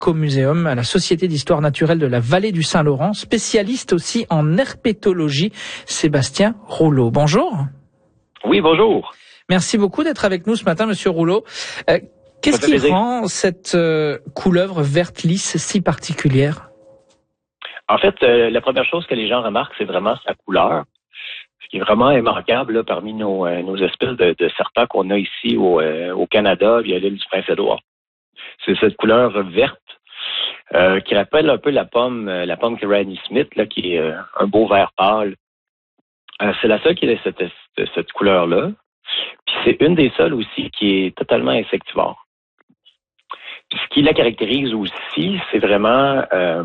Écomuséum, à la Société d'histoire naturelle de la vallée du Saint-Laurent, spécialiste aussi en herpétologie, Sébastien Rouleau. Bonjour. Oui, bonjour. Merci beaucoup d'être avec nous ce matin, Monsieur Rouleau. Qu'est-ce qui rend cette couleuvre verte lisse si particulière? En fait, la première chose que les gens remarquent, c'est vraiment sa couleur. Ce qui est vraiment immanquable là, parmi nos espèces de serpents qu'on a ici au Canada, via l'île du Prince-Édouard. C'est cette couleur verte qui rappelle un peu la pomme Granny Smith, là, qui est un beau vert pâle. C'est la seule qui a cette couleur-là. Puis c'est une des seules aussi qui est totalement insectivore. Puis ce qui la caractérise aussi, c'est vraiment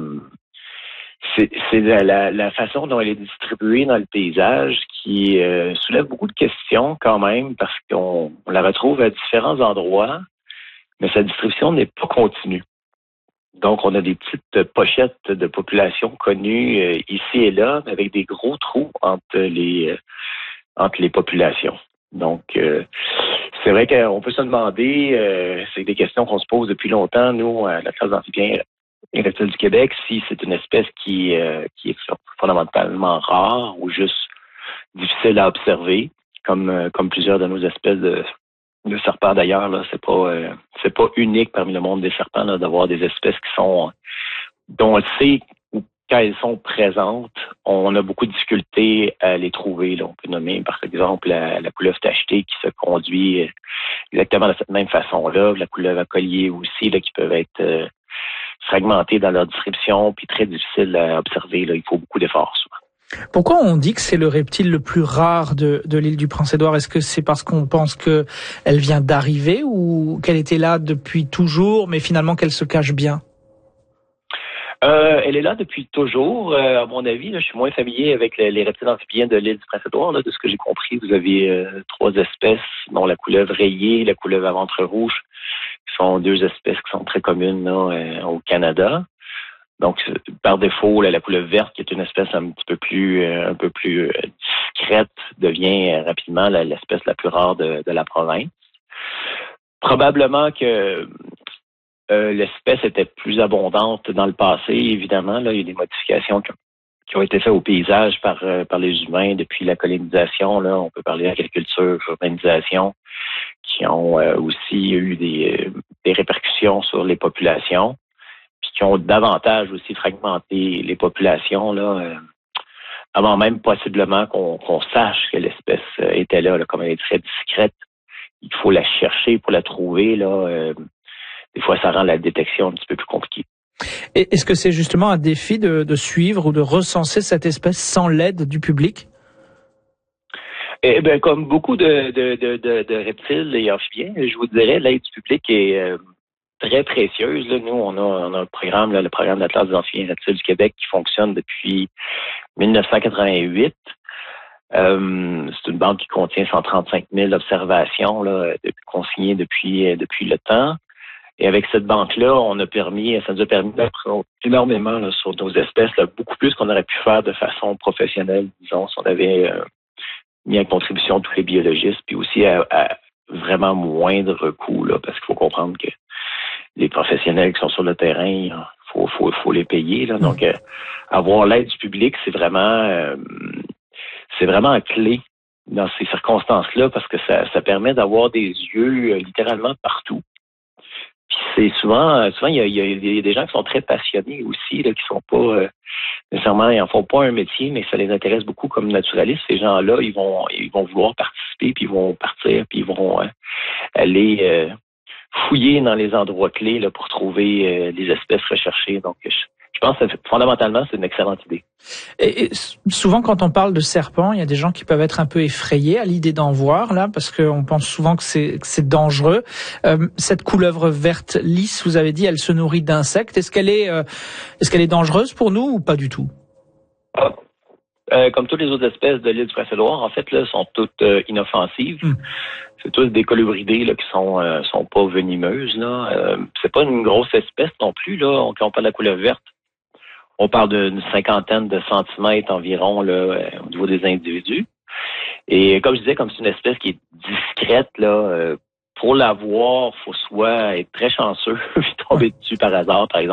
c'est la façon dont elle est distribuée dans le paysage qui soulève beaucoup de questions quand même parce qu'on la retrouve à différents endroits, mais sa distribution n'est pas continue. Donc, on a des petites pochettes de population connues ici et là, avec des gros trous entre les populations. Donc, c'est vrai qu'on peut se demander, c'est des questions qu'on se pose depuis longtemps, nous, à la classe d'amphibiens et reptiles du Québec, si c'est une espèce qui est fondamentalement rare ou juste difficile à observer, comme plusieurs de nos espèces de serpents d'ailleurs. Là, c'est pas unique parmi le monde des serpents là, d'avoir des espèces dont on le sait quand elles sont présentes, on a beaucoup de difficultés à les trouver. Là. On peut nommer, par exemple, la couleuvre tachetée qui se conduit exactement de cette même façon-là. La couleuvre à collier aussi, là, qui peuvent être fragmentées dans leur distribution, puis très difficiles à observer. Là. Il faut beaucoup d'efforts souvent. Pourquoi on dit que c'est le reptile le plus rare de l'île du Prince-Édouard? Est-ce que c'est parce qu'on pense qu'elle vient d'arriver ou qu'elle était là depuis toujours, mais finalement qu'elle se cache bien? Elle est là depuis toujours. À mon avis, là, je suis moins familier avec les reptiles amphibiens de l'île du Prince-Édouard. De ce que j'ai compris, vous avez 3 espèces, dont la couleuvre rayée, la couleuvre à ventre rouge, qui sont 2 espèces qui sont très communes là, au Canada. Donc, par défaut, la couleuvre verte, qui est une espèce un peu plus discrète, devient rapidement l'espèce la plus rare de la province. Probablement que l'espèce était plus abondante dans le passé, évidemment. Là, il y a des modifications qui ont été faites au paysage par les humains depuis la colonisation. Là, on peut parler d'agriculture, urbanisation, qui ont aussi eu des répercussions sur les populations, puis qui ont davantage aussi fragmenté les populations là, avant même possiblement qu'on sache que l'espèce était là, comme elle est très discrète. Il faut la chercher pour la trouver là. Des fois, ça rend la détection un petit peu plus compliquée. Et est-ce que c'est justement un défi de suivre ou de recenser cette espèce sans l'aide du public? Eh bien, comme beaucoup de reptiles et amphibiens, je vous dirais, l'aide du public est très précieuse. Là. Nous, on a un programme, là, le programme d'Atlas des amphibiens et reptiles du Québec, qui fonctionne depuis 1988. C'est une banque qui contient 135 000 observations là, consignées depuis le temps. Et avec cette banque-là, ça nous a permis d'apprendre énormément là, sur nos espèces, là, beaucoup plus qu'on aurait pu faire de façon professionnelle, disons, si on avait mis en contribution tous les biologistes, puis aussi à vraiment moindre coût, là, parce qu'il faut comprendre que les professionnels qui sont sur le terrain, faut les payer. Là, donc, avoir l'aide du public, c'est vraiment clé dans ces circonstances-là, parce que ça permet d'avoir des yeux littéralement partout. C'est souvent il y a des gens qui sont très passionnés aussi, là, qui sont pas nécessairement, ils en font pas un métier, mais ça les intéresse beaucoup comme naturalistes. Ces gens-là, ils vont vouloir participer, puis ils vont partir, puis ils vont aller fouiller dans les endroits clés là, pour trouver les espèces recherchées. Donc, je pense que fondamentalement, c'est une excellente idée. Et souvent, quand on parle de serpents, il y a des gens qui peuvent être un peu effrayés à l'idée d'en voir, là, parce qu'on pense souvent que c'est dangereux. Cette couleuvre verte lisse, vous avez dit, elle se nourrit d'insectes. Est-ce qu'elle est dangereuse pour nous ou pas du tout? Comme toutes les autres espèces de l'île du Prince-Édouard, en fait, là, sont toutes inoffensives. C'est tous des colubridés là, qui sont pas venimeuses. Là. C'est pas une grosse espèce non plus. Là. Quand on parle de la couleuvre verte, on parle d'une 50aine de centimètres environ là, au niveau des individus. Et comme je disais, comme c'est une espèce qui est discrète, là, pour la voir, faut soit être très chanceux et tomber dessus par hasard, par exemple.